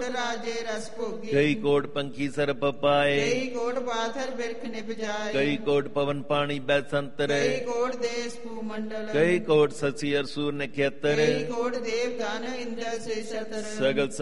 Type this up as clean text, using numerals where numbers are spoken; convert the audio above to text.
ਰਾਜੇ ਰਸ ਭੋਗੀ। ਕਈ ਕੋਟ ਪੰਖੀ ਸਰਪ ਪਾਏ, ਕਈ ਕੋਟ ਪਾਥਰ ਬਿਰਖ ਨਿਪਜਾਏ। ਕਈ ਕੋਟ ਪਵਨ ਪਾਣੀ ਬੈਸੰਤਰ, ਕਈ ਕੋਟ ਦੇਸ ਭੂਮੰਡਲ। ਕਈ ਕੋਟ ਸਸੀ ਅਰਸੂਰ ਨਖੇਤਰ, ਕਈ ਕੋਟ ਦੇਵ ਦਾਨ ਇੰਦਰ ਸੇ ਸਤਰ। ਸਗਲ